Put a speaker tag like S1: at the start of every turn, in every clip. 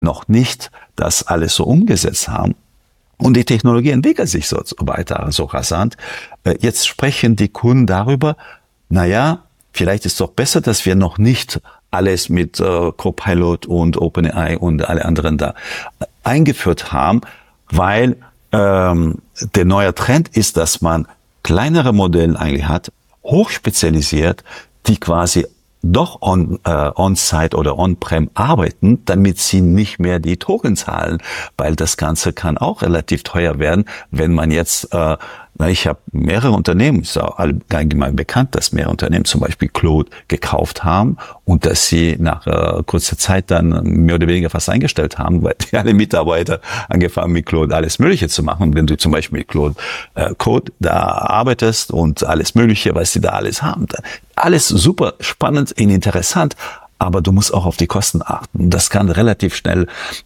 S1: noch nicht das alles so umgesetzt haben. Und die Technologie entwickelt sich so weiter, so rasant. Jetzt sprechen die Kunden darüber, vielleicht ist doch besser, dass wir noch nicht alles mit Copilot und OpenAI und alle anderen da eingeführt haben, weil der neue Trend ist, dass man kleinere Modelle eigentlich hat, hochspezialisiert, die quasi doch on-site oder on-prem arbeiten, damit sie nicht mehr die Token zahlen, weil das Ganze kann auch relativ teuer werden, wenn man jetzt, ich habe mehrere Unternehmen, ist auch allgemein bekannt, dass mehrere Unternehmen zum Beispiel Claude gekauft haben und dass sie nach kurzer Zeit dann mehr oder weniger fast eingestellt haben, weil die alle Mitarbeiter angefangen mit Claude alles Mögliche zu machen. Und wenn du zum Beispiel mit Claude Code da arbeitest und alles Mögliche, was sie da alles haben, alles super spannend und interessant, aber du musst auch auf die Kosten achten. Das kann relativ schnell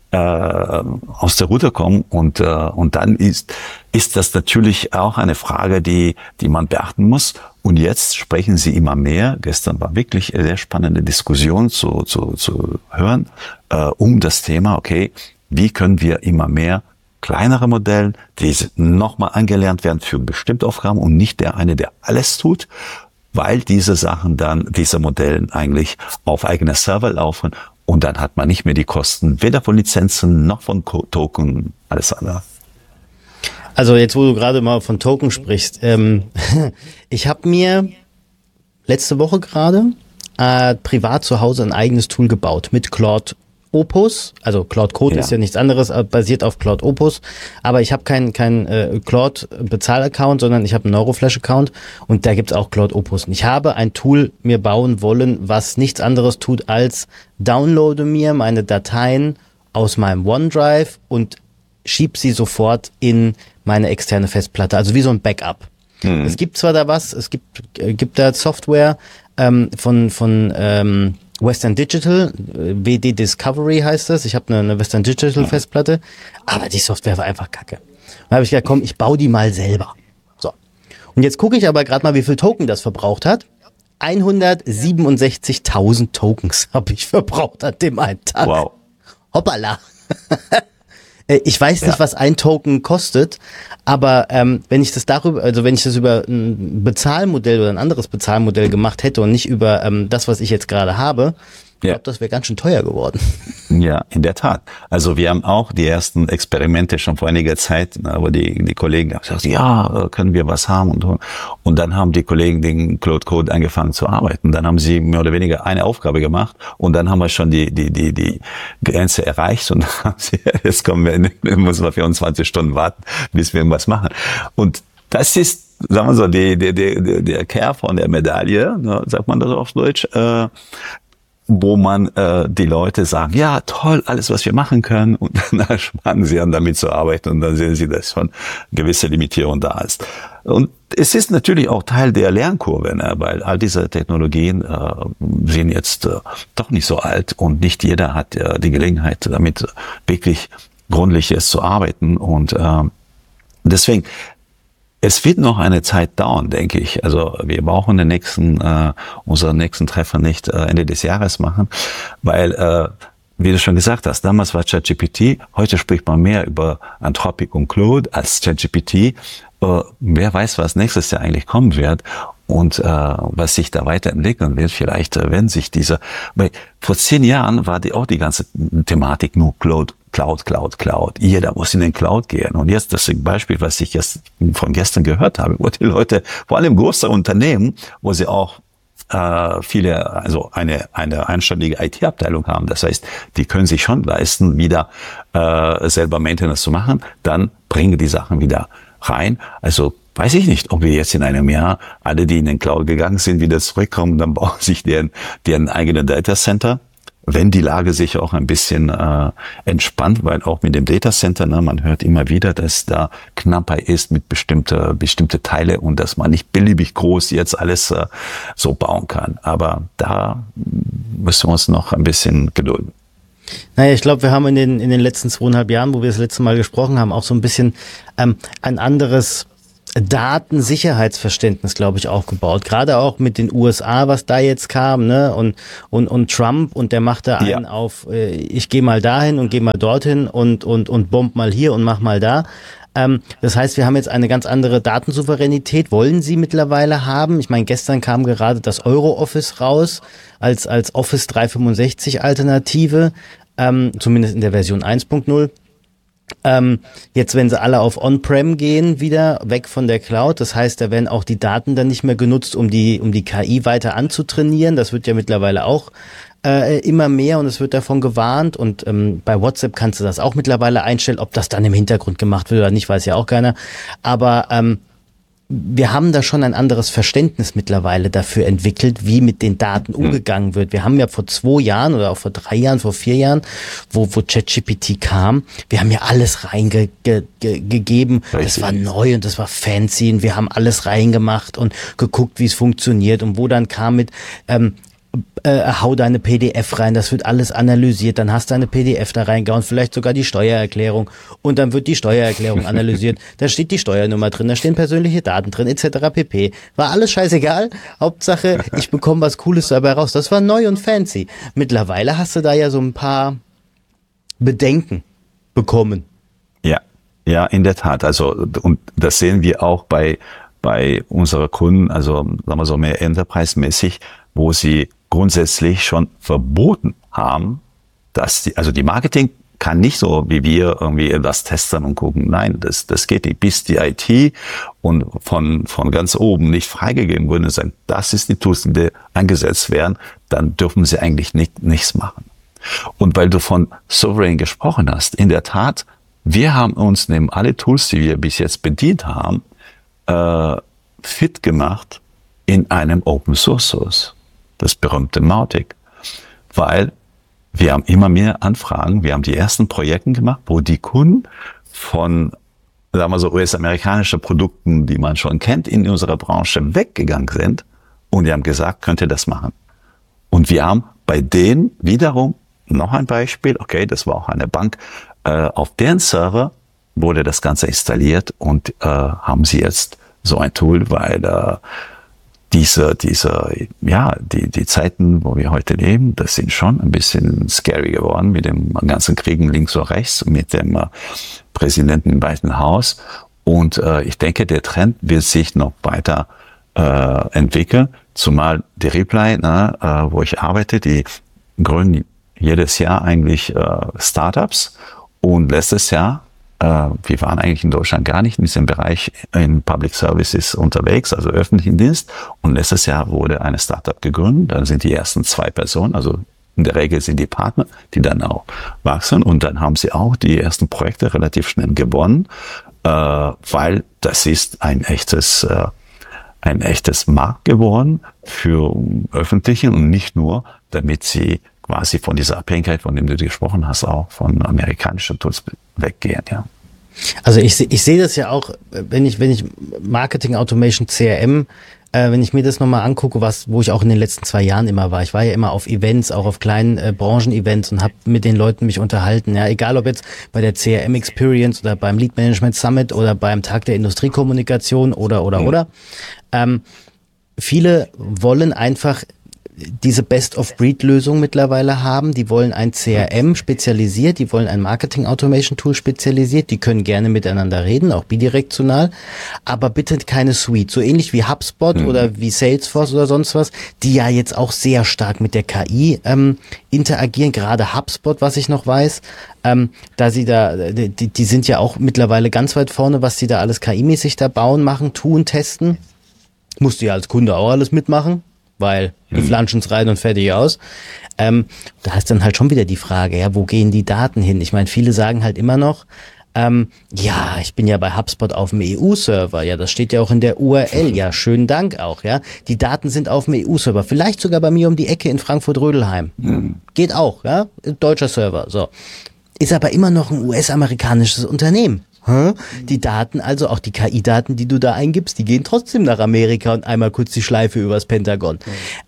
S1: aus der Route kommen und dann ist das natürlich auch eine Frage, die man beachten muss. Und jetzt sprechen sie immer mehr. Gestern war wirklich eine sehr spannende Diskussion zu hören um das Thema, okay, wie können wir immer mehr kleinere Modelle, die nochmal angelernt werden für bestimmte Aufgaben und nicht der eine, der alles tut, weil diese Sachen dann, diese Modelle eigentlich auf eigener Server laufen und dann hat man nicht mehr die Kosten, weder von Lizenzen noch von Token, alles andere.
S2: Also jetzt, wo du gerade mal von Token sprichst, ich habe mir letzte Woche gerade privat zu Hause ein eigenes Tool gebaut mit Claude Opus, also Claude Code ist ja nichts anderes, basiert auf Claude Opus, aber ich habe kein Claude Bezahl-Account, sondern ich habe einen Neuroflash-Account und da gibt's auch Claude Opus. Und ich habe ein Tool mir bauen wollen, was nichts anderes tut als downloade mir meine Dateien aus meinem OneDrive und schieb sie sofort in meine externe Festplatte, also wie so ein Backup. Es gibt zwar da was, es gibt da Software von Western Digital, WD Discovery heißt das. Ich habe eine Western Digital Festplatte, aber die Software war einfach kacke. Dann habe ich gedacht, komm, ich baue die mal selber. So. Und jetzt gucke ich aber gerade mal, wie viel Token das verbraucht hat. 167.000 Tokens habe ich verbraucht an dem einen Tag.
S1: Wow.
S2: Hoppala. Ich weiß nicht, was ein Token kostet, aber wenn ich das über ein Bezahlmodell oder ein anderes Bezahlmodell gemacht hätte und nicht über das, was ich jetzt gerade habe, ich glaube, das wäre ganz schön teuer geworden.
S1: Ja, in der Tat. Also wir haben auch die ersten Experimente schon vor einiger Zeit, aber die Kollegen haben gesagt, ja, können wir was haben und dann haben die Kollegen den Claude Code angefangen zu arbeiten. Dann haben sie mehr oder weniger eine Aufgabe gemacht und dann haben wir schon die Grenze erreicht und dann haben sie, jetzt müssen wir 24 Stunden warten, bis wir irgendwas machen. Und das ist, sagen wir so, der Kern von der Medaille, ne, sagt man das auf Deutsch, wo man die Leute sagen, ja toll, alles was wir machen können und dann sparen sie an damit zu arbeiten und dann sehen sie, dass schon gewisse Limitierung da ist. Und es ist natürlich auch Teil der Lernkurve, ne, weil all diese Technologien sind jetzt doch nicht so alt und nicht jeder hat die Gelegenheit, damit wirklich Gründliches zu arbeiten und deswegen es wird noch eine Zeit dauern, denke ich. Also wir brauchen unseren nächsten Treffer nicht Ende des Jahres machen, weil, wie du schon gesagt hast, damals war ChatGPT, heute spricht man mehr über Anthropic und Claude als ChatGPT. Wer weiß, was nächstes Jahr eigentlich kommen wird und was sich da weiterentwickeln wird. Vielleicht werden sich weil vor 10 Jahren war auch die ganze Thematik nur Cloud. Jeder muss in den Cloud gehen. Und jetzt das Beispiel, was ich jetzt von gestern gehört habe, wo die Leute, vor allem große Unternehmen, wo sie auch also eine einständige IT-Abteilung haben. Das heißt, die können sich schon leisten, wieder selber Maintenance zu machen. Dann bringen die Sachen wieder rein. Also weiß ich nicht, ob wir jetzt in einem Jahr alle, die in den Cloud gegangen sind, wieder zurückkommen, dann bauen sich deren eigene Datacenter. Wenn die Lage sich auch ein bisschen entspannt, weil auch mit dem Datacenter, ne, man hört immer wieder, dass da Knappheit ist mit bestimmte Teile und dass man nicht beliebig groß jetzt alles so bauen kann. Aber da müssen wir uns noch ein bisschen gedulden.
S2: Naja, ich glaube, wir haben in den letzten 2,5 Jahren, wo wir das letzte Mal gesprochen haben, auch so ein bisschen ein anderes Datensicherheitsverständnis, glaube ich, aufgebaut. Gerade auch mit den USA, was da jetzt kam, ne? Und Trump, und der macht da einen auf, ich gehe mal dahin und gehe mal dorthin und bomb mal hier und mach mal da. Das heißt, wir haben jetzt eine ganz andere Datensouveränität, wollen sie mittlerweile haben. Ich meine, gestern kam gerade das Euro-Office raus als Office 365 Alternative, zumindest in der Version 1.0. Jetzt, wenn sie alle auf On-Prem gehen, wieder weg von der Cloud, das heißt, da werden auch die Daten dann nicht mehr genutzt, um die KI weiter anzutrainieren. Das wird ja mittlerweile auch immer mehr, und es wird davon gewarnt, und bei WhatsApp kannst du das auch mittlerweile einstellen. Ob das dann im Hintergrund gemacht wird oder nicht, weiß ja auch keiner. Aber wir haben da schon ein anderes Verständnis mittlerweile dafür entwickelt, wie mit den Daten umgegangen wird. Wir haben ja vor 2 Jahren oder auch vor 3 Jahren, vor 4 Jahren, wo ChatGPT kam, wir haben ja alles reingegeben. Das war neu und das war fancy, und wir haben alles reingemacht und geguckt, wie es funktioniert, und wo dann kam mit hau deine PDF rein, das wird alles analysiert, dann hast du eine PDF da reingehauen, vielleicht sogar die Steuererklärung, und dann wird die Steuererklärung analysiert, da steht die Steuernummer drin, da stehen persönliche Daten drin, etc. pp. War alles scheißegal, Hauptsache, ich bekomme was Cooles dabei raus. Das war neu und fancy. Mittlerweile hast du da ja so ein paar Bedenken bekommen.
S1: Ja, in der Tat. Also, und das sehen wir auch bei unseren Kunden, also sagen wir so mehr Enterprise-mäßig, wo sie grundsätzlich schon verboten haben, dass die Marketing kann nicht so wie wir irgendwie das testen und gucken. Nein, das geht nicht. Bis die IT und von ganz oben nicht freigegeben wurde und sagen, das ist die Tools, die eingesetzt werden, dann dürfen sie eigentlich nichts machen. Und weil du von Sovereign gesprochen hast, in der Tat, wir haben uns neben alle Tools, die wir bis jetzt bedient haben, fit gemacht in einem Open Source Source. Das berühmte Mautic, weil wir haben immer mehr Anfragen. Wir haben die ersten Projekte gemacht, wo die Kunden von, sagen wir so, US-amerikanischen Produkten, die man schon kennt, in unserer Branche weggegangen sind, und die haben gesagt, könnt ihr das machen? Und wir haben bei denen wiederum noch ein Beispiel, okay, das war auch eine Bank, auf deren Server wurde das Ganze installiert, und haben sie jetzt so ein Tool, weil die Zeiten, wo wir heute leben, das sind schon ein bisschen scary geworden mit dem ganzen Kriegen links und rechts, mit dem Präsidenten im Weißen Haus. Und ich denke, der Trend wird sich noch weiter entwickeln, zumal die Reply, wo ich arbeite, die gründen jedes Jahr eigentlich Startups, und letztes Jahr wir waren eigentlich in Deutschland gar nicht in diesem Bereich in Public Services unterwegs, also öffentlichen Dienst. Und letztes Jahr wurde eine Startup gegründet. Dann sind die ersten 2 Personen, also in der Regel sind die Partner, die dann auch wachsen. Und dann haben sie auch die ersten Projekte relativ schnell gewonnen, weil das ist ein echtes Markt geworden für Öffentlichen, und nicht nur, damit sie quasi von dieser Abhängigkeit, von dem du gesprochen hast, auch von amerikanischen Tools weggehen, ja.
S2: Also ich sehe das ja auch, wenn ich Marketing Automation CRM, wenn ich mir das nochmal angucke, wo ich auch in den letzten 2 Jahren immer war. Ich war ja immer auf Events, auch auf kleinen Branchen-Events, und habe mit den Leuten mich unterhalten. Ja, egal ob jetzt bei der CRM Experience oder beim Lead Management Summit oder beim Tag der Industriekommunikation oder. Viele wollen einfach diese Best-of-Breed-Lösung mittlerweile haben. Die wollen ein CRM spezialisiert, die wollen ein Marketing-Automation-Tool spezialisiert, die können gerne miteinander reden, auch bidirektional, aber bitte keine Suite. So ähnlich wie HubSpot oder wie Salesforce oder sonst was, die ja jetzt auch sehr stark mit der KI interagieren, gerade HubSpot, was ich noch weiß, die sind ja auch mittlerweile ganz weit vorne, was die da alles KI-mäßig da bauen, machen, tun, testen. Musst du ja als Kunde auch alles mitmachen, weil die flanschen's rein und fertig aus. Da ist dann halt schon wieder die Frage, ja, wo gehen die Daten hin? Ich meine, viele sagen halt immer noch, ja, ich bin ja bei HubSpot auf dem EU-Server, ja, das steht ja auch in der URL, ja, schönen Dank auch, ja. Die Daten sind auf dem EU-Server, vielleicht sogar bei mir um die Ecke in Frankfurt-Rödelheim. Geht auch, ja, deutscher Server, so. Ist aber immer noch ein US-amerikanisches Unternehmen. Die Daten, also auch die KI-Daten, die du da eingibst, die gehen trotzdem nach Amerika und einmal kurz die Schleife übers Pentagon.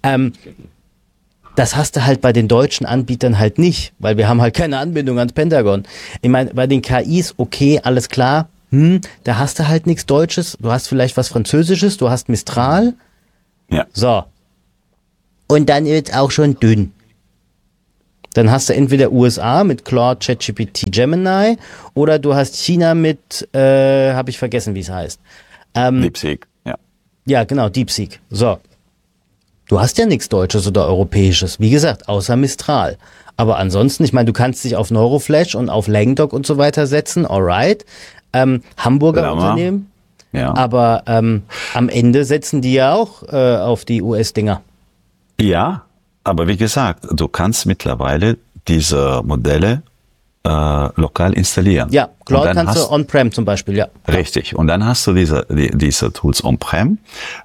S2: Das hast du halt bei den deutschen Anbietern halt nicht, weil wir haben halt keine Anbindung ans Pentagon. Ich meine, bei den KIs, okay, alles klar, da hast du halt nichts Deutsches, du hast vielleicht was Französisches, du hast Mistral.
S1: Ja.
S2: So. Und dann wird's auch schon dünn. Dann hast du entweder USA mit Claude, ChatGPT, Gemini oder du hast China mit, habe ich vergessen, wie es heißt.
S1: DeepSeek, ja.
S2: Ja, genau, DeepSeek. So. Du hast ja nichts Deutsches oder Europäisches, wie gesagt, außer Mistral. Aber ansonsten, ich meine, du kannst dich auf Neuroflash und auf Langdoc und so weiter setzen, alright. Hamburger
S1: Lama.
S2: Unternehmen.
S1: Ja.
S2: Aber am Ende setzen die ja auch auf die US-Dinger.
S1: Ja, aber wie gesagt, du kannst mittlerweile diese Modelle lokal installieren.
S2: Ja, Claude
S1: Und dann
S2: kannst du on-prem zum Beispiel, ja.
S1: Richtig. Und dann hast du diese Tools on-prem.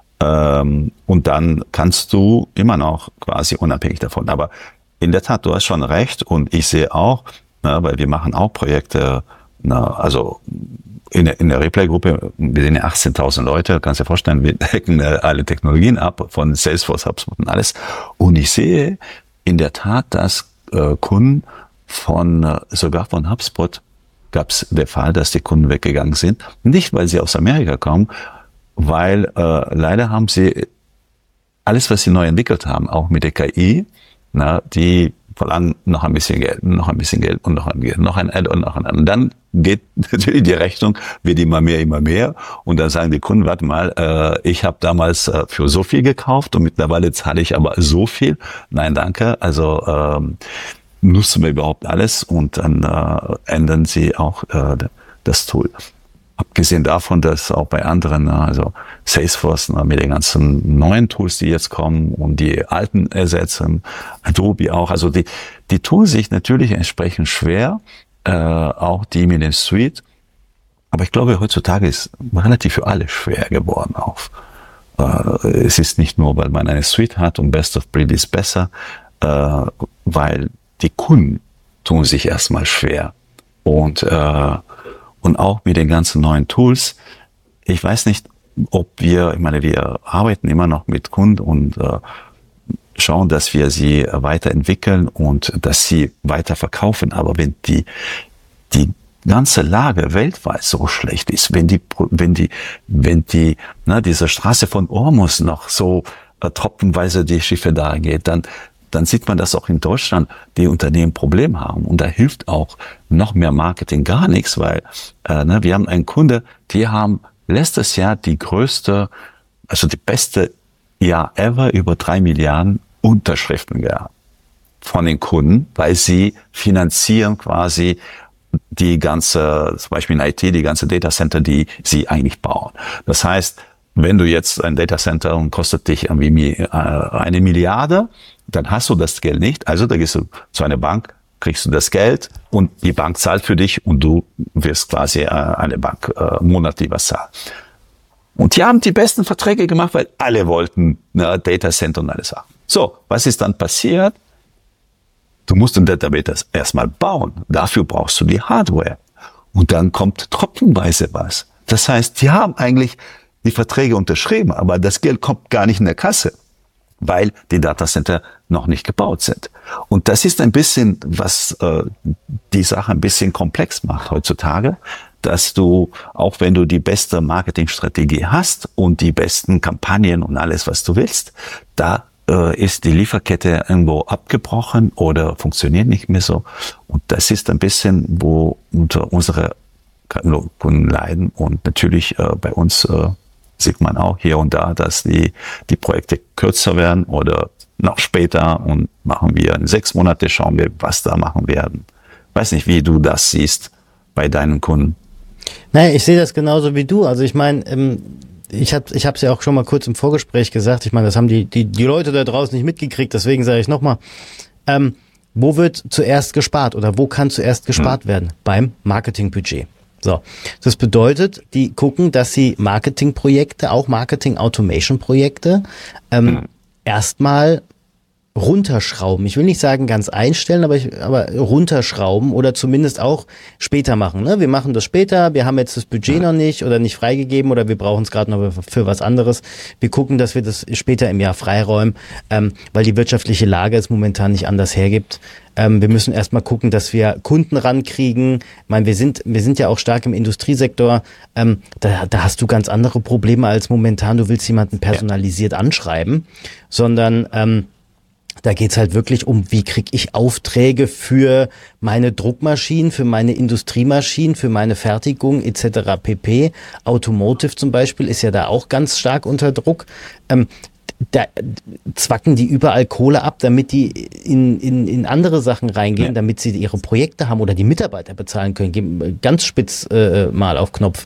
S1: Und dann kannst du immer noch quasi unabhängig davon. Aber in der Tat, du hast schon recht. Und ich sehe auch, weil wir machen auch Projekte, also in der Replay-Gruppe, wir sind ja 18.000 Leute, kannst dir vorstellen, wir decken alle Technologien ab, von Salesforce, HubSpot und alles. Und ich sehe in der Tat, dass Kunden sogar von HubSpot gab es der Fall, dass die Kunden weggegangen sind. Nicht, weil sie aus Amerika kommen, weil leider haben sie alles, was sie neu entwickelt haben, auch mit der KI, die verlangen noch ein bisschen Geld, noch ein bisschen Geld und noch ein Geld, noch ein Add-on, noch ein Add-on. Und dann geht natürlich die Rechnung, wird immer mehr. Und dann sagen die Kunden, warte mal, ich habe damals für so viel gekauft und mittlerweile zahle ich aber so viel. Nein, danke. Also nutzen wir überhaupt alles und dann ändern sie auch das Tool. Abgesehen davon, dass auch bei anderen, also Salesforce mit den ganzen neuen Tools, die jetzt kommen und die alten ersetzen, Adobe auch, also die tun sich natürlich entsprechend schwer, auch die mit dem Suite. Aber ich glaube, heutzutage ist relativ für alle schwer geworden auch. Es ist nicht nur, weil man eine Suite hat und Best of Breed ist besser, weil die Kunden tun sich erstmal schwer. Und auch mit den ganzen neuen Tools. Ich weiß nicht, ob wir arbeiten immer noch mit Kunden und schauen, dass wir sie weiterentwickeln und dass sie weiter verkaufen. Aber wenn die ganze Lage weltweit so schlecht ist, wenn diese Straße von Ormus noch so tropfenweise die Schiffe da geht, dann sieht man, dass auch in Deutschland die Unternehmen Probleme haben. Und da hilft auch noch mehr Marketing gar nichts, weil wir haben einen Kunde, die haben letztes Jahr die beste Jahr ever, über 3 Milliarden Unterschriften gehabt von den Kunden, weil sie finanzieren quasi die ganze, zum Beispiel in IT, die ganze Datacenter, die sie eigentlich bauen. Das heißt, wenn du jetzt ein Datacenter und kostet dich irgendwie 1 Milliarde, dann hast du das Geld nicht. Also da gehst du zu einer Bank, kriegst du das Geld und die Bank zahlt für dich und du wirst quasi eine Bank monatlich was zahlen. Und die haben die besten Verträge gemacht, weil alle wollten Datacenter und alles haben. So, was ist dann passiert? Du musst ein Datacenter erstmal bauen. Dafür brauchst du die Hardware. Und dann kommt tropfenweise was. Das heißt, die haben eigentlich die Verträge unterschrieben, aber das Geld kommt gar nicht in der Kasse, weil die Datacenter noch nicht gebaut sind. Und das ist ein bisschen, was die Sache ein bisschen komplex macht heutzutage, dass du, auch wenn du die beste Marketingstrategie hast und die besten Kampagnen und alles, was du willst, da ist die Lieferkette irgendwo abgebrochen oder funktioniert nicht mehr so. Und das ist ein bisschen, wo unsere Kunden leiden. Und natürlich bei uns sieht man auch hier und da, dass die Projekte kürzer werden oder noch später und machen wir in 6 Monate, schauen wir, was da machen werden. Weiß nicht, wie du das siehst bei deinen Kunden.
S2: Naja, ich sehe das genauso wie du. Also ich meine, ich hab's ja auch schon mal kurz im Vorgespräch gesagt. Ich meine, das haben die Leute da draußen nicht mitgekriegt. Deswegen sage ich nochmal, wo wird zuerst gespart oder wo kann zuerst gespart werden? Beim Marketingbudget. So, das bedeutet, die gucken, dass sie Marketingprojekte, auch Marketing-Automation-Projekte, erstmal runterschrauben. Ich will nicht sagen ganz einstellen, aber runterschrauben oder zumindest auch später machen. Ne? Wir machen das später, wir haben jetzt das Budget noch nicht oder nicht freigegeben oder wir brauchen es gerade noch für was anderes. Wir gucken, dass wir das später im Jahr freiräumen, weil die wirtschaftliche Lage es momentan nicht anders hergibt. Wir müssen erstmal gucken, dass wir Kunden rankriegen. Ich meine, wir sind ja auch stark im Industriesektor. Da hast du ganz andere Probleme als momentan. Du willst jemanden personalisiert anschreiben, sondern da geht's halt wirklich um, wie kriege ich Aufträge für meine Druckmaschinen, für meine Industriemaschinen, für meine Fertigung etc. pp. Automotive zum Beispiel ist ja da auch ganz stark unter Druck. Da zwacken die überall Kohle ab, damit die in andere Sachen reingehen, damit sie ihre Projekte haben oder die Mitarbeiter bezahlen können. Ganz spitz mal auf Knopf.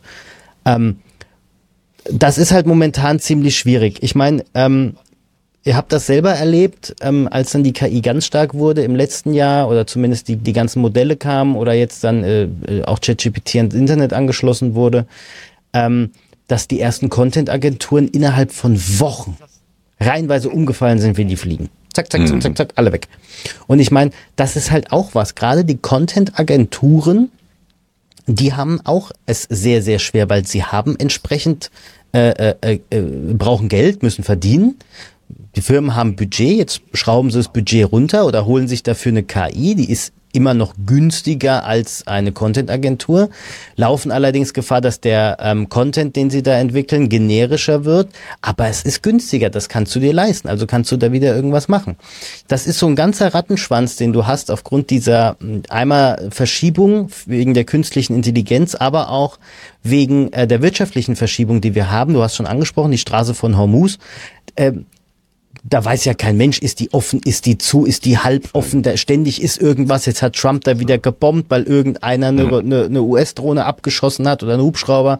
S2: Das ist halt momentan ziemlich schwierig. Ich meine, ihr habt das selber erlebt, als dann die KI ganz stark wurde im letzten Jahr oder zumindest die ganzen Modelle kamen oder jetzt dann auch ChatGPT ans Internet angeschlossen wurde, dass die ersten Content-Agenturen innerhalb von Wochen reihenweise umgefallen sind wie die Fliegen. Zack, zack, zack, zack, zack, alle weg. Und ich meine, das ist halt auch was. Gerade die Content-Agenturen, die haben auch es sehr, sehr schwer, weil sie haben entsprechend, brauchen Geld, müssen verdienen. Die Firmen haben Budget, jetzt schrauben sie das Budget runter oder holen sich dafür eine KI, die ist immer noch günstiger als eine Content-Agentur, laufen allerdings Gefahr, dass der Content, den sie da entwickeln, generischer wird, aber es ist günstiger, das kannst du dir leisten, also kannst du da wieder irgendwas machen. Das ist so ein ganzer Rattenschwanz, den du hast aufgrund dieser einmal Verschiebung wegen der künstlichen Intelligenz, aber auch wegen der wirtschaftlichen Verschiebung, die wir haben. Du hast schon angesprochen, die Straße von Hormuz. Da weiß ja kein Mensch, ist die offen, ist die zu, ist die halb offen, da ständig ist irgendwas. Jetzt hat Trump da wieder gebombt, weil irgendeiner eine US-Drohne abgeschossen hat oder einen Hubschrauber.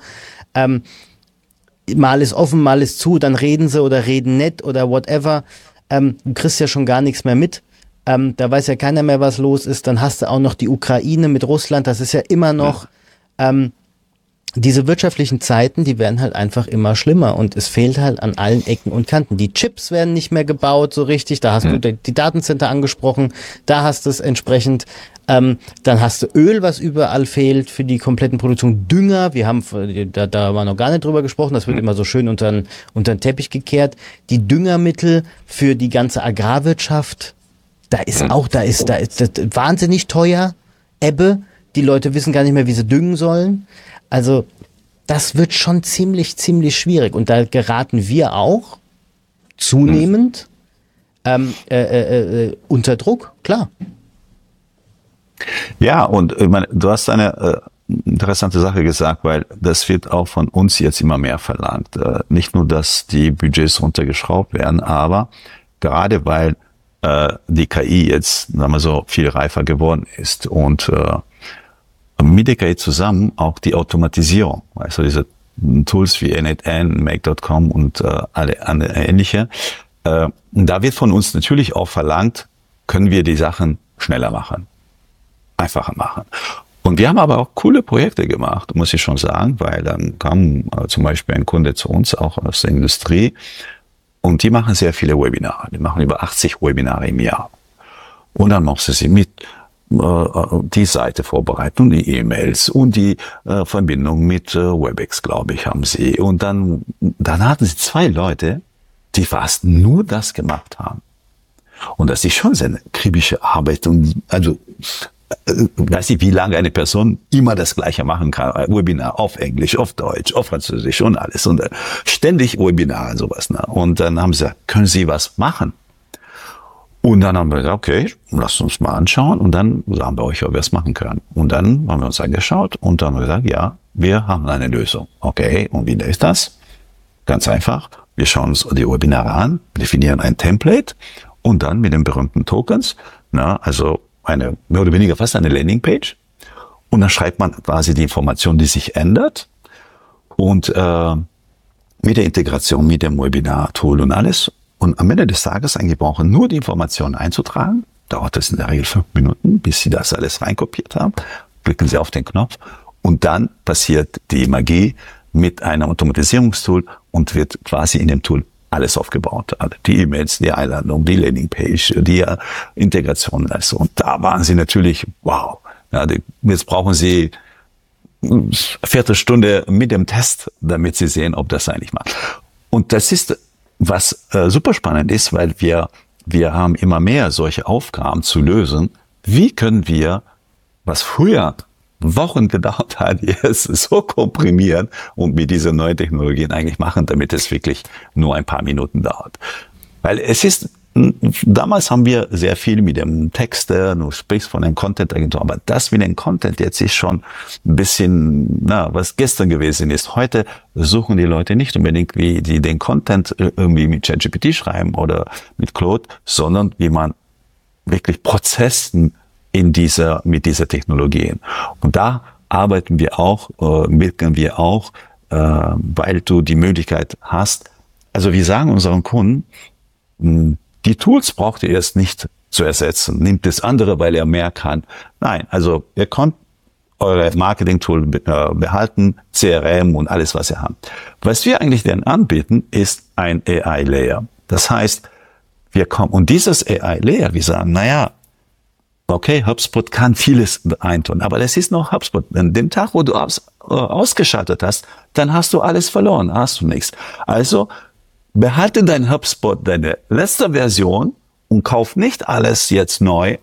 S2: Mal ist offen, mal ist zu, dann reden sie oder reden nicht oder whatever. Du kriegst ja schon gar nichts mehr mit. Da weiß ja keiner mehr, was los ist. Dann hast du auch noch die Ukraine mit Russland, das ist ja immer noch... diese wirtschaftlichen Zeiten, die werden halt einfach immer schlimmer und es fehlt halt an allen Ecken und Kanten. Die Chips werden nicht mehr gebaut so richtig, da hast du die Datencenter angesprochen, da hast du es entsprechend, dann hast du Öl, was überall fehlt für die kompletten Produktion, Dünger, wir haben, da haben wir noch gar nicht drüber gesprochen, das wird immer so schön unter den Teppich gekehrt, die Düngermittel für die ganze Agrarwirtschaft, da ist das wahnsinnig teuer, Ebbe, die Leute wissen gar nicht mehr, wie sie düngen sollen. Also das wird schon ziemlich, ziemlich schwierig. Und da geraten wir auch zunehmend unter Druck, klar.
S1: Ja, und ich meine, du hast eine interessante Sache gesagt, weil das wird auch von uns jetzt immer mehr verlangt. Nicht nur, dass die Budgets runtergeschraubt werden, aber gerade weil die KI jetzt, sagen wir so, viel reifer geworden ist und mit der KI zusammen auch die Automatisierung, also diese Tools wie N8N, Make.com und alle ähnliche. Da wird von uns natürlich auch verlangt, können wir die Sachen schneller machen, einfacher machen. Und wir haben aber auch coole Projekte gemacht, muss ich schon sagen, weil dann kam zum Beispiel ein Kunde zu uns, auch aus der Industrie, und die machen sehr viele Webinare. Die machen über 80 Webinare im Jahr. Und dann mussten sie mit die Seite vorbereiten und die E-Mails und die Verbindung mit WebEx, glaube ich, haben sie. Und dann hatten sie 2 Leute, die fast nur das gemacht haben. Und das ist schon eine akribische Arbeit. Und also, weiß nicht, wie lange eine Person immer das Gleiche machen kann. Webinar auf Englisch, auf Deutsch, auf Französisch und alles. Und ständig Webinar und sowas. Ne? Und dann haben sie gesagt, können Sie was machen? Und dann haben wir gesagt, okay, lasst uns mal anschauen. Und dann sagen wir euch, ob wir es machen können. Und dann haben wir uns angeschaut und dann haben wir gesagt, ja, wir haben eine Lösung. Okay, und wie ist das? Ganz einfach. Wir schauen uns die Webinare an, definieren ein Template und dann mit den berühmten Tokens, also eine mehr oder weniger fast eine Landingpage. Und dann schreibt man quasi die Information, die sich ändert. Und mit der Integration mit dem Webinar-Tool und alles. Und am Ende des Tages eigentlich brauchen nur die Informationen einzutragen. Dauert es in der Regel 5 Minuten, bis Sie das alles reinkopiert haben. Klicken Sie auf den Knopf und dann passiert die Magie mit einem Automatisierungstool und wird quasi in dem Tool alles aufgebaut. Die E-Mails, die Einladung, die Landingpage, die Integration. Also, und da waren sie natürlich, wow. Ja, jetzt brauchen sie eine Viertelstunde mit dem Test, damit sie sehen, ob das eigentlich macht. Und das ist, was super spannend ist, weil wir haben immer mehr solche Aufgaben zu lösen. Wie können wir, was früher Wochen gedauert hat, jetzt so komprimieren und mit diesen neuen Technologien eigentlich machen, damit es wirklich nur ein paar Minuten dauert. Weil es ist, damals haben wir sehr viel mit dem Text, du sprichst von den Content-Agenturen, aber das mit dem Content jetzt ist schon ein bisschen, was gestern gewesen ist. Heute suchen die Leute nicht unbedingt, wie die den Content irgendwie mit ChatGPT schreiben oder mit Claude, sondern wie man wirklich Prozessen mit dieser Technologien. Und da arbeiten wir auch, wirken wir auch, weil du die Möglichkeit hast. Also wir sagen unseren Kunden, die Tools braucht ihr erst nicht zu ersetzen. Nehmt das andere, weil er mehr kann. Nein, also ihr könnt eure Marketing-Tool behalten, CRM und alles, was ihr habt. Was wir eigentlich denn anbieten, ist ein AI-Layer. Das heißt, und dieses AI-Layer, wir sagen, okay, HubSpot kann vieles eintun, aber das ist noch HubSpot. An dem Tag, wo du ausgeschaltet hast, dann hast du alles verloren, hast du nichts. Also behalte dein HubSpot, deine letzte Version und kauf nicht alles jetzt neu,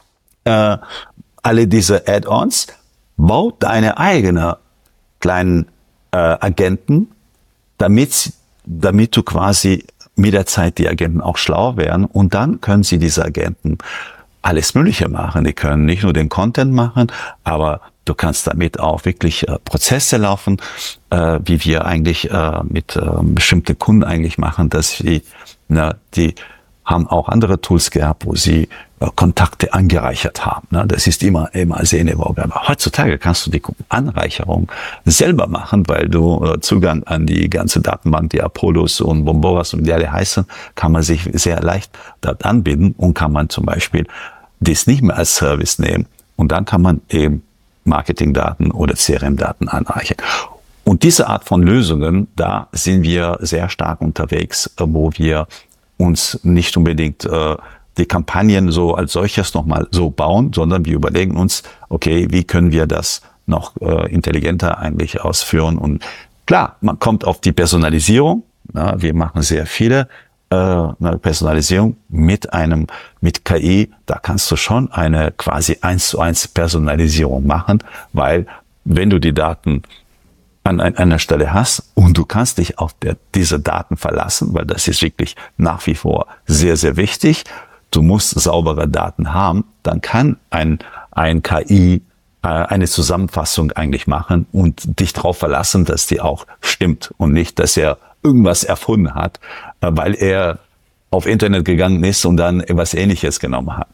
S1: alle diese Add-ons, bau deine eigene kleinen Agenten, damit du quasi mit der Zeit die Agenten auch schlauer werden und dann können sie diese Agenten alles Mögliche machen. Die können nicht nur den Content machen, aber du kannst damit auch wirklich Prozesse laufen, wie wir eigentlich mit bestimmten Kunden eigentlich machen, dass die haben auch andere Tools gehabt, wo sie Kontakte angereichert haben. Das ist immer sehr innovativ. Aber heutzutage kannst du die Anreicherung selber machen, weil du Zugang an die ganze Datenbank, die Apollos und Bomboras und die alle heißen, kann man sich sehr leicht dort anbinden und kann man zum Beispiel das nicht mehr als Service nehmen. Und dann kann man eben Marketingdaten oder CRM-Daten anreichern. Und diese Art von Lösungen, da sind wir sehr stark unterwegs, wo wir uns nicht unbedingt die Kampagnen so als solches nochmal so bauen, sondern wir überlegen uns, okay, wie können wir das noch intelligenter eigentlich ausführen? Und klar, man kommt auf die Personalisierung. Wir machen sehr viele Personalisierung mit KI. Da kannst du schon eine quasi 1:1 Personalisierung machen, weil wenn du die Daten an einer Stelle hast und du kannst dich auf diese Daten verlassen, weil das ist wirklich nach wie vor sehr, sehr wichtig. Du musst saubere Daten haben, dann kann ein KI eine Zusammenfassung eigentlich machen und dich darauf verlassen, dass die auch stimmt und nicht, dass er irgendwas erfunden hat, weil er auf Internet gegangen ist und dann etwas Ähnliches genommen hat.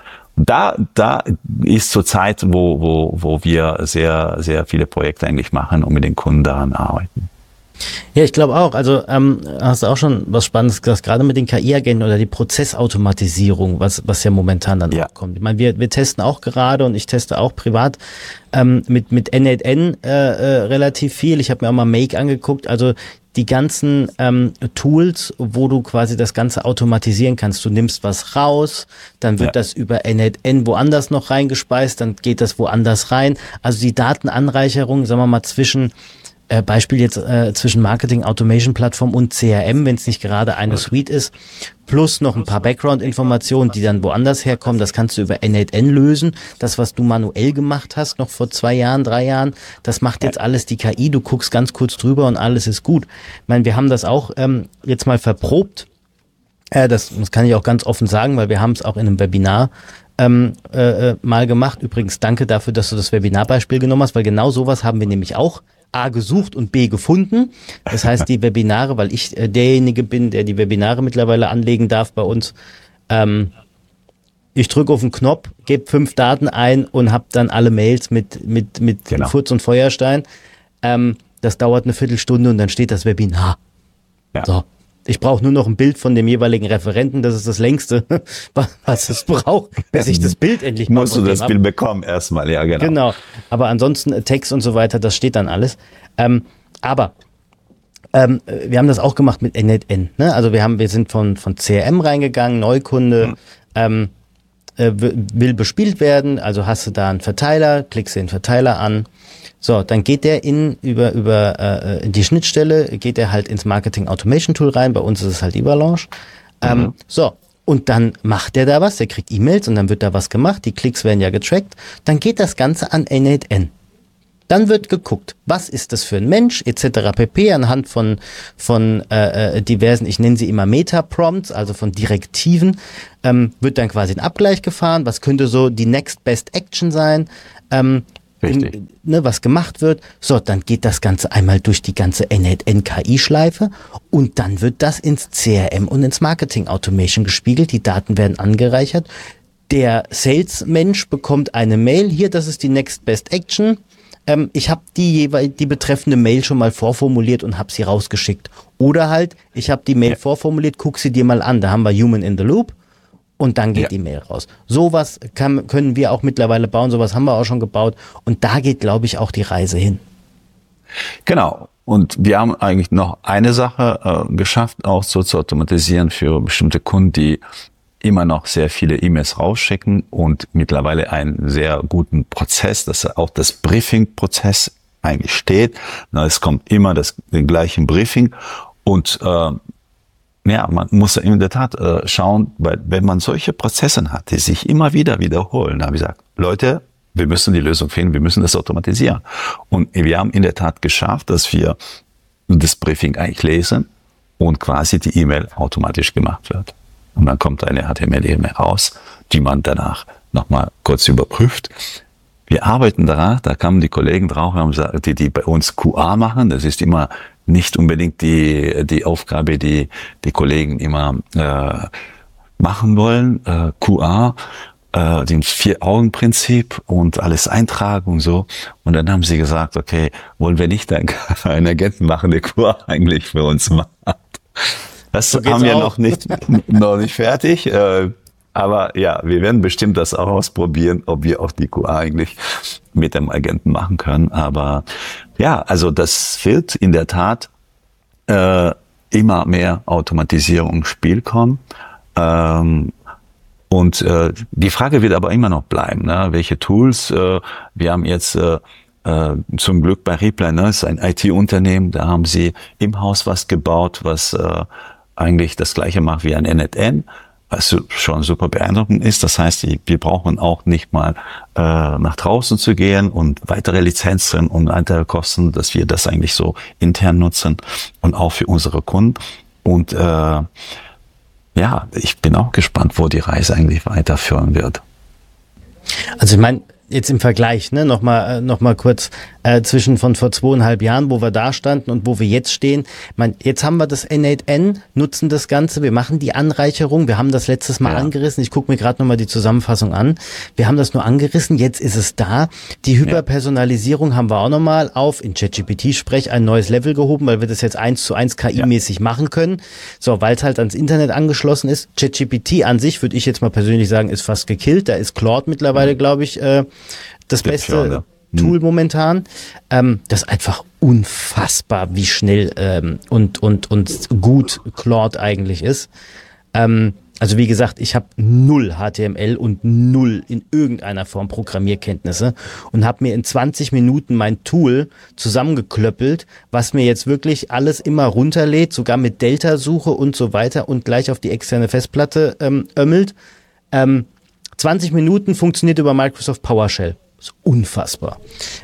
S1: Da ist zur Zeit, wo wir sehr, sehr viele Projekte eigentlich machen und mit den Kunden daran arbeiten.
S2: Ja, ich glaube auch. Also hast du auch schon was Spannendes gesagt, gerade mit den KI-Agenten oder die Prozessautomatisierung, was ja momentan dann auch kommt. Ich meine, wir testen auch gerade und ich teste auch privat mit N8N relativ viel. Ich habe mir auch mal Make angeguckt. Also die ganzen Tools, wo du quasi das Ganze automatisieren kannst. Du nimmst was raus, dann wird das über N8N woanders noch reingespeist, dann geht das woanders rein. Also die Datenanreicherung, sagen wir mal, zwischen Beispiel jetzt zwischen Marketing Automation Plattform und CRM, wenn es nicht gerade eine Suite ist, plus noch ein paar Background-Informationen, die dann woanders herkommen, das kannst du über N8N lösen. Das, was du manuell gemacht hast, noch vor 2 Jahren, 3 Jahren, das macht jetzt alles die KI, du guckst ganz kurz drüber und alles ist gut. Ich meine, wir haben das auch jetzt mal verprobt, das kann ich auch ganz offen sagen, weil wir haben es auch in einem Webinar mal gemacht. Übrigens, danke dafür, dass du das Webinarbeispiel genommen hast, weil genau sowas haben wir nämlich auch A gesucht und B gefunden. Das heißt, die Webinare, weil ich derjenige bin, der die Webinare mittlerweile anlegen darf bei uns. Ich drücke auf den Knopf, gebe 5 Daten ein und habe dann alle Mails mit genau. Furz und Feuerstein. Das dauert eine Viertelstunde und dann steht das Webinar. Ja. So. Ich brauche nur noch ein Bild von dem jeweiligen Referenten. Das ist das Längste, was es braucht, bis ich das Bild endlich mal
S1: musst du das Bild bekommen erstmal, ja genau.
S2: Genau, aber ansonsten Text und so weiter, das steht dann alles. Aber Wir haben das auch gemacht mit N8N. Ne? Also wir sind von CRM reingegangen, Neukunde, will bespielt werden, also hast du da einen Verteiler, klickst den Verteiler an. So, dann geht der über die Schnittstelle, geht er halt ins Marketing Automation Tool rein, bei uns ist es halt Evalanche. So, und dann macht der da was, der kriegt E-Mails und dann wird da was gemacht, die Klicks werden ja getrackt, dann geht das Ganze an N8N. Dann wird geguckt, was ist das für ein Mensch, etc. pp. Anhand von diversen, ich nenne sie immer Meta-Prompts, also von Direktiven, wird dann quasi ein Abgleich gefahren, was könnte so die Next Best Action sein, was gemacht wird. So, dann geht das Ganze einmal durch die ganze N8N-KI-Schleife und dann wird das ins CRM und ins Marketing Automation gespiegelt, die Daten werden angereichert. Der Sales-Mensch bekommt eine Mail, hier, das ist die Next Best Action. Ich habe die betreffende Mail schon mal vorformuliert und habe sie rausgeschickt. Oder halt, ich habe die Mail vorformuliert, guck sie dir mal an. Da haben wir Human in the Loop und dann geht die Mail raus. Sowas können wir auch mittlerweile bauen, sowas haben wir auch schon gebaut. Und da geht, glaube ich, auch die Reise hin.
S1: Genau. Und wir haben eigentlich noch eine Sache geschafft, auch so zu automatisieren für bestimmte Kunden, die immer noch sehr viele E-Mails rausschicken und mittlerweile einen sehr guten Prozess, dass auch das Briefing-Prozess eigentlich steht. Es kommt immer den gleichen Briefing und man muss in der Tat schauen, weil wenn man solche Prozesse hat, die sich immer wieder wiederholen, da habe ich gesagt, Leute, wir müssen die Lösung finden, wir müssen das automatisieren. Und wir haben in der Tat geschafft, dass wir das Briefing eigentlich lesen und quasi die E-Mail automatisch gemacht wird. Und dann kommt eine HTML-E-Mail raus, die man danach nochmal kurz überprüft. Wir arbeiten daran, da kamen die Kollegen drauf, die bei uns QA machen. Das ist immer nicht unbedingt die Aufgabe, die Kollegen immer machen wollen. QA, dem 4-Augen-Prinzip und alles eintragen und so. Und dann haben sie gesagt, okay, wollen wir nicht einen Agenten machen, der QA eigentlich für uns macht. Das so haben wir noch nicht fertig, aber ja, wir werden bestimmt das auch ausprobieren, ob wir auch die QA eigentlich mit dem Agenten machen können. Aber ja, also das wird in der Tat immer mehr Automatisierung ins Spiel kommen. Und die Frage wird aber immer noch bleiben, ne? Welche Tools? Wir haben jetzt zum Glück bei Reply, das ist ein IT-Unternehmen, da haben sie im Haus was gebaut, was eigentlich das gleiche macht wie ein N8N, was schon super beeindruckend ist. Das heißt, wir brauchen auch nicht mal nach draußen zu gehen und weitere Lizenzen und weitere Kosten, dass wir das eigentlich so intern nutzen und auch für unsere Kunden. Und ich bin auch gespannt, wo die Reise eigentlich weiterführen wird.
S2: Also ich meine, jetzt im Vergleich, ne, noch mal kurz zwischen von vor 2,5 Jahren, wo wir da standen und wo wir jetzt stehen. Ich meine, jetzt haben wir das N8N, nutzen das Ganze, wir machen die Anreicherung, wir haben das letztes Mal angerissen, ich gucke mir gerade nochmal die Zusammenfassung an. Wir haben das nur angerissen, jetzt ist es da. Die Hyperpersonalisierung haben wir auch nochmal in ChatGPT-Sprech ein neues Level gehoben, weil wir das jetzt 1:1 KI-mäßig machen können. So, weil es halt ans Internet angeschlossen ist. ChatGPT an sich, würde ich jetzt mal persönlich sagen, ist fast gekillt. Da ist Claude mittlerweile, glaube ich, das beste Tool momentan. Das ist einfach unfassbar, wie schnell und gut Claude eigentlich ist. Also wie gesagt, ich habe 0 HTML und 0 in irgendeiner Form Programmierkenntnisse und habe mir in 20 Minuten mein Tool zusammengeklöppelt, was mir jetzt wirklich alles immer runterlädt, sogar mit Delta-Suche und so weiter und gleich auf die externe Festplatte ömmelt. 20 Minuten funktioniert über Microsoft PowerShell. Das ist unfassbar.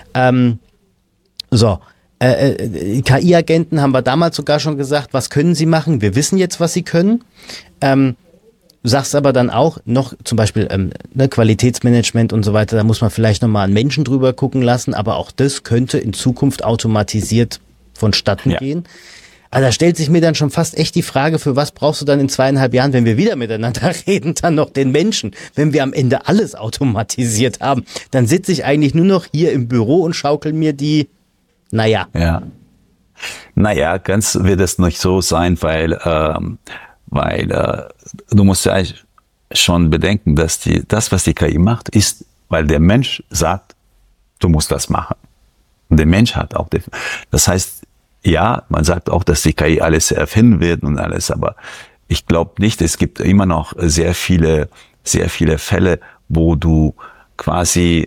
S2: KI-Agenten haben wir damals sogar schon gesagt, was können sie machen? Wir wissen jetzt, was sie können. Sagst aber dann auch noch zum Beispiel Qualitätsmanagement und so weiter, da muss man vielleicht nochmal einen Menschen drüber gucken lassen, aber auch das könnte in Zukunft automatisiert vonstatten gehen. Also da stellt sich mir dann schon fast echt die Frage, für was brauchst du dann in 2,5 Jahren, wenn wir wieder miteinander reden, dann noch den Menschen? Wenn wir am Ende alles automatisiert haben, dann sitze ich eigentlich nur noch hier im Büro und schaukel mir die,
S1: Ja. Naja, ganz wird es nicht so sein, weil du musst ja eigentlich schon bedenken, dass das, was die KI macht, ist, weil der Mensch sagt, du musst das machen. Und der Mensch hat auch, das heißt, ja, man sagt auch, dass die KI alles erfinden wird und alles, aber ich glaube nicht, es gibt immer noch sehr viele Fälle, wo du quasi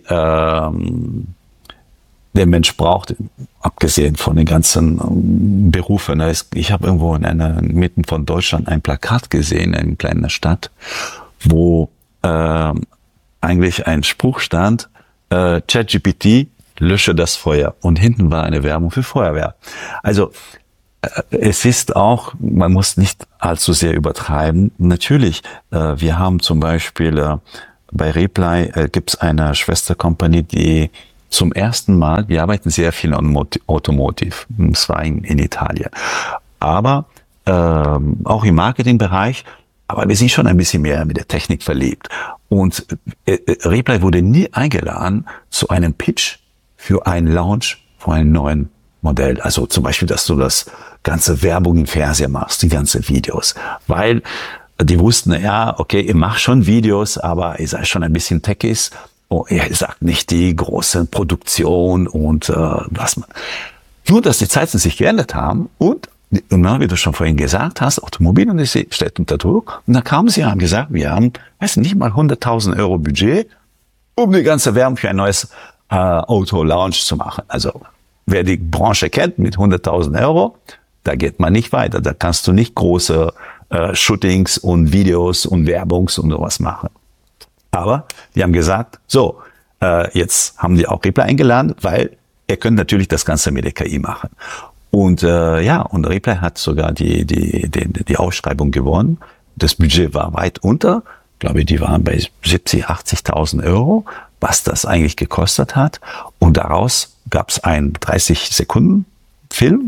S1: der Mensch braucht, abgesehen von den ganzen Berufen. Ich habe irgendwo mitten von Deutschland ein Plakat gesehen, in einer kleinen Stadt, wo eigentlich ein Spruch stand, ChatGPT, lösche das Feuer. Und hinten war eine Werbung für Feuerwehr. Also es ist auch, man muss nicht allzu sehr übertreiben. Natürlich, wir haben zum Beispiel bei Reply gibt es eine Schwestercompany, die zum ersten Mal, wir arbeiten sehr viel an Automotive, das war in Italien, aber auch im Marketingbereich, aber wir sind schon ein bisschen mehr mit der Technik verliebt. Und Reply wurde nie eingeladen zu einem Pitch für einen Launch von einem neuen Modell. Also zum Beispiel, dass du das ganze Werbung im Fernseher machst, die ganzen Videos. Weil die wussten, ja, okay, ihr macht schon Videos, aber ihr seid schon ein bisschen Techies. Oh, ihr sagt nicht die große Produktion und was man. Nur, dass die Zeiten sich geändert haben und wie du schon vorhin gesagt hast, Automobilindustrie steht unter Druck. Und dann kamen sie und haben gesagt, wir haben, nicht mal 100.000 Euro Budget, um die ganze Werbung für ein neues Auto-Launch zu machen. Also wer die Branche kennt mit 100.000 Euro, da geht man nicht weiter. Da kannst du nicht große Shootings und Videos und Werbungs und sowas machen. Aber die haben gesagt, so, jetzt haben die auch Reply eingeladen, weil ihr könnt natürlich das Ganze mit der KI machen. Und und Reply hat sogar die Ausschreibung gewonnen. Das Budget war weit unter. Ich glaube, die waren bei 70.000, 80.000 Euro, was das eigentlich gekostet hat. Und daraus gab es einen 30-Sekunden-Film,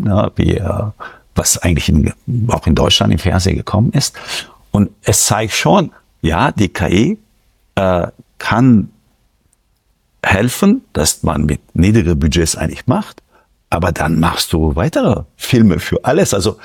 S1: was eigentlich auch in Deutschland im Fernsehen gekommen ist. Und es zeigt schon, ja, die KI kann helfen, dass man mit niedrigen Budgets eigentlich macht. Aber dann machst du weitere Filme für alles. Also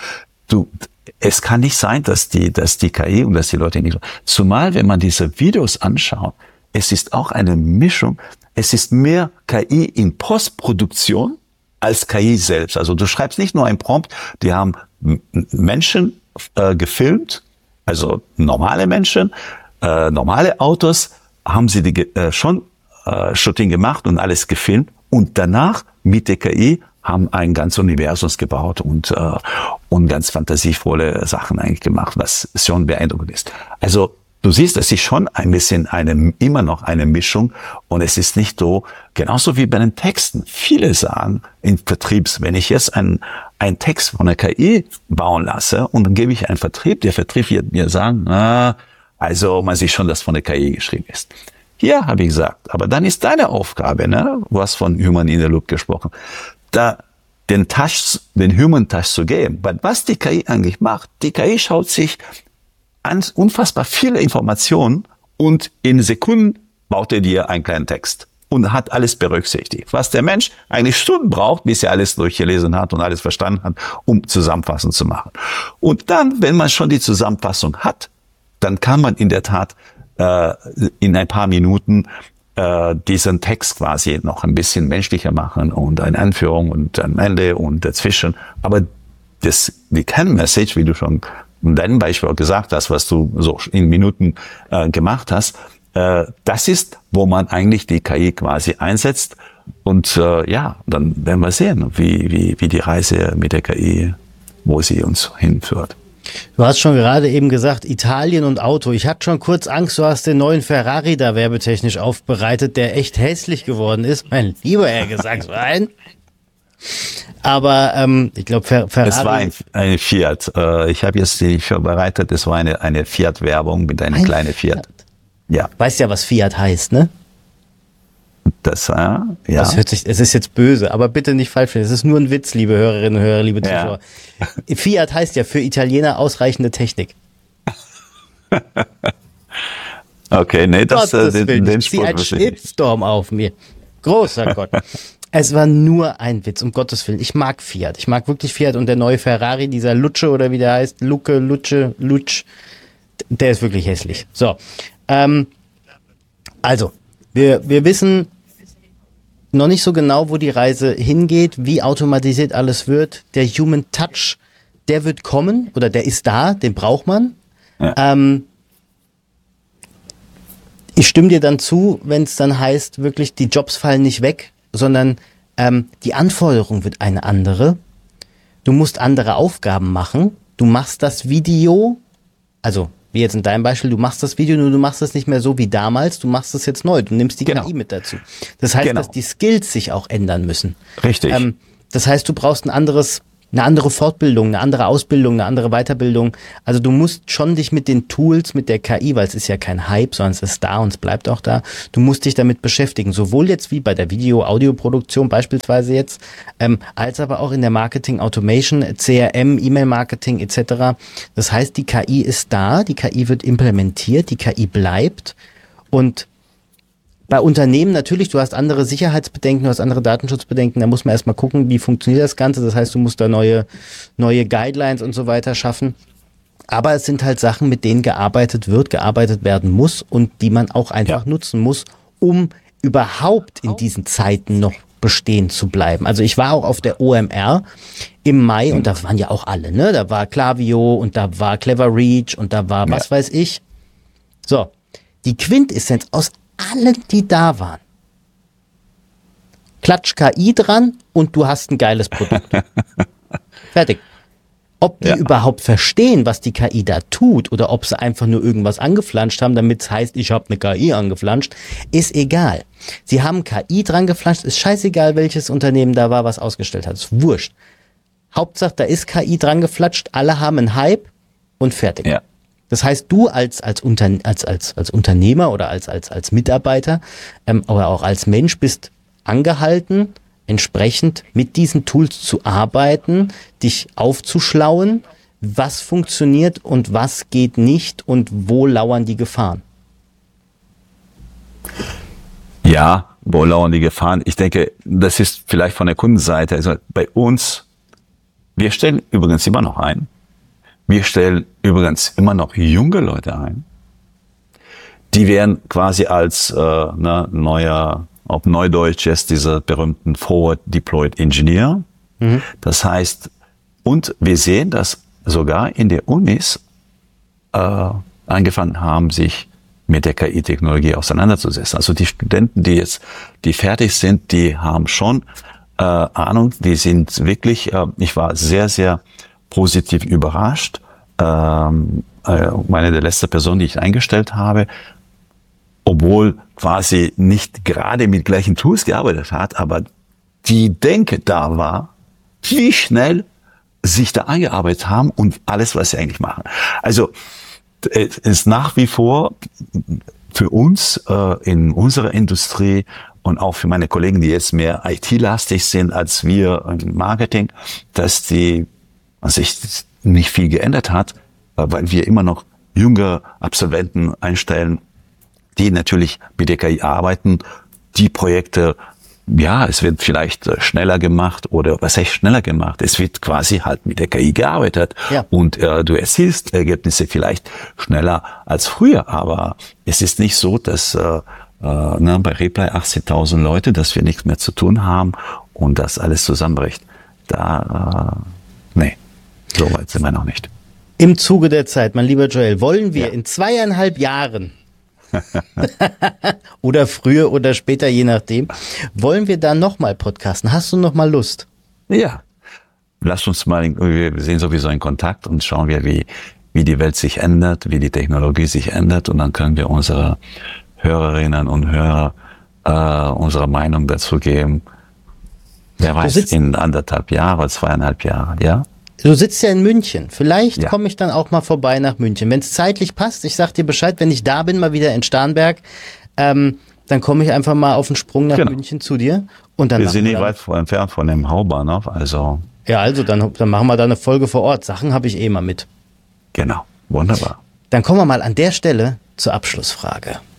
S1: es kann nicht sein, dass die KI und dass die Leute nicht. Zumal, wenn man diese Videos anschaut, es ist auch eine Mischung. Es ist mehr KI in Postproduktion als KI selbst. Also du schreibst nicht nur ein Prompt, die haben Menschen gefilmt, also normale Menschen, normale Autos, haben sie schon Shooting gemacht und alles gefilmt und danach mit der KI haben ein ganzes Universum gebaut und ganz fantasievolle Sachen eigentlich gemacht, was schon beeindruckend ist. Also du siehst, es ist schon ein bisschen immer noch eine Mischung und es ist nicht so, genauso wie bei den Texten. Viele sagen in Vertriebs, wenn ich jetzt einen Text von der KI bauen lasse und dann gebe ich einen Vertrieb, der Vertrieb wird mir sagen, also man sieht schon, dass von der KI geschrieben ist. Hier habe ich gesagt, aber dann ist deine Aufgabe, du hast von Human in the Loop gesprochen, da den Human Touch zu geben. Weil was die KI eigentlich macht, die KI schaut sich an unfassbar viele Informationen und in Sekunden baut er dir einen kleinen Text und hat alles berücksichtigt. Was der Mensch eigentlich Stunden braucht, bis er alles durchgelesen hat und alles verstanden hat, um Zusammenfassung zu machen. Und dann, wenn man schon die Zusammenfassung hat, dann kann man in der Tat in ein paar Minuten diesen Text quasi noch ein bisschen menschlicher machen und eine Anführung und am Ende und dazwischen. Aber die Kernmessage, wie du schon in deinem Beispiel auch gesagt hast, was du so in Minuten gemacht hast, das ist, wo man eigentlich die KI quasi einsetzt. Und dann werden wir sehen, wie die Reise mit der KI, wo sie uns hinführt.
S2: Du hast schon gerade eben gesagt, Italien und Auto. Ich hatte schon kurz Angst, du hast den neuen Ferrari da werbetechnisch aufbereitet, der echt hässlich geworden ist. Mein lieber Herr Gesangsverein. Aber ich glaube, Ferrari...
S1: Es war ein Fiat. Ich habe jetzt die vorbereitet. Es war eine Fiat-Werbung mit einem kleinen Fiat. Ja.
S2: Weißt ja, was Fiat heißt, ne?
S1: Das, ja.
S2: Das es ist jetzt böse, aber bitte nicht falsch verstehen. Es ist nur ein Witz, liebe Hörerinnen und Hörer, liebe Zuschauer. Ja. Fiat heißt ja für Italiener ausreichende Technik.
S1: Okay, nee, den
S2: Spruch ein Shitstorm auf mir. Großer Gott. Es war nur ein Witz, um Gottes Willen. Ich mag Fiat. Ich mag wirklich Fiat und der neue Ferrari, dieser Lutsche oder wie der heißt, Lutsch, der ist wirklich hässlich. So, also, wir wissen, noch nicht so genau, wo die Reise hingeht, wie automatisiert alles wird. Der Human Touch, der wird kommen oder der ist da, den braucht man.
S1: Ja.
S2: Ich stimme dir dann zu, wenn es dann heißt, wirklich die Jobs fallen nicht weg, sondern die Anforderung wird eine andere. Du musst andere Aufgaben machen. Du machst das Video, also wie jetzt in deinem Beispiel, du machst das Video, nur du machst es nicht mehr so wie damals, du machst es jetzt neu, du nimmst die KI mit dazu. Das heißt, dass die Skills sich auch ändern müssen.
S1: Richtig.
S2: Das heißt, du brauchst eine andere Fortbildung, eine andere Ausbildung, eine andere Weiterbildung. Also du musst schon dich mit den Tools, mit der KI, weil es ist ja kein Hype, sondern es ist da und es bleibt auch da. Du musst dich damit beschäftigen, sowohl jetzt wie bei der Video-Audio-Produktion beispielsweise jetzt, als aber auch in der Marketing-Automation, CRM, E-Mail-Marketing etc. Das heißt, die KI ist da, die KI wird implementiert, die KI bleibt und bei Unternehmen natürlich, du hast andere Sicherheitsbedenken, du hast andere Datenschutzbedenken, da muss man erstmal gucken, wie funktioniert das Ganze. Das heißt, du musst da neue Guidelines und so weiter schaffen. Aber es sind halt Sachen, mit denen gearbeitet werden muss und die man auch einfach nutzen muss, um überhaupt in diesen Zeiten noch bestehen zu bleiben. Also ich war auch auf der OMR im Mai und da waren ja auch alle, ne? Da war Klaviyo und da war Clever Reach und da war was weiß ich. So, die Quintessenz aus allen, die da waren. Klatsch KI dran und du hast ein geiles Produkt. Fertig. Ob die überhaupt verstehen, was die KI da tut oder ob sie einfach nur irgendwas angeflanscht haben, damit es heißt, ich habe eine KI angeflanscht, ist egal. Sie haben KI dran geflanscht, ist scheißegal, welches Unternehmen da war, was ausgestellt hat. Ist wurscht. Hauptsache, da ist KI dran geflatscht, alle haben einen Hype und fertig. Ja. Das heißt, du als Unternehmer oder als Mitarbeiter oder auch als Mensch bist angehalten, entsprechend mit diesen Tools zu arbeiten, dich aufzuschlauen, was funktioniert und was geht nicht und wo lauern die Gefahren.
S1: Ja, wo lauern die Gefahren? Ich denke, das ist vielleicht von der Kundenseite. Also bei uns, wir stellen übrigens immer noch ein. Wir stellen übrigens immer noch junge Leute ein. Die werden quasi als neuer, auf Neudeutsch jetzt dieser berühmten Forward Deployed Engineer. Das heißt, und wir sehen, dass sogar in der Unis angefangen haben, sich mit der KI-Technologie auseinanderzusetzen. Also die Studenten, die fertig sind, die haben schon Ahnung, die sind wirklich, ich war sehr, sehr positiv überrascht. Meine der letzte Person, die ich eingestellt habe, obwohl quasi nicht gerade mit gleichen Tools gearbeitet hat, aber die Denke da war, wie schnell sich da eingearbeitet haben und alles, was sie eigentlich machen. Also es ist nach wie vor für uns in unserer Industrie und auch für meine Kollegen, die jetzt mehr IT-lastig sind als wir im Marketing, dass sich nicht viel geändert hat, weil wir immer noch junge Absolventen einstellen, die natürlich mit der KI arbeiten. Die Projekte, ja, es wird vielleicht schneller gemacht oder was heißt schneller gemacht? Es wird quasi halt mit der KI gearbeitet und du erzielst Ergebnisse vielleicht schneller als früher, aber es ist nicht so, dass bei Reply 80.000 Leute, dass wir nichts mehr zu tun haben und das alles zusammenbricht. Nee. So weit sind wir noch nicht.
S2: Im Zuge der Zeit, mein lieber Joel, wollen wir in 2,5 Jahren oder früher oder später, je nachdem, wollen wir da nochmal podcasten? Hast du nochmal Lust?
S1: Ja. Lass uns mal, wir sind sowieso in Kontakt und schauen wir, wie die Welt sich ändert, wie die Technologie sich ändert und dann können wir unsere Hörerinnen und Hörer unsere Meinung dazu geben. Wer weiß, in 1,5 Jahren, 2,5 Jahren, ja?
S2: Du sitzt ja in München. Vielleicht komme ich dann auch mal vorbei nach München. Wenn es zeitlich passt, ich sag dir Bescheid, wenn ich da bin, mal wieder in Starnberg, dann komme ich einfach mal auf den Sprung nach München zu dir. Und dann
S1: wir sind nicht weit entfernt von dem Hauptbahnhof, also.
S2: Ja, also dann machen wir da eine Folge vor Ort. Sachen habe ich mal mit.
S1: Genau, wunderbar.
S2: Dann kommen wir mal an der Stelle zur Abschlussfrage.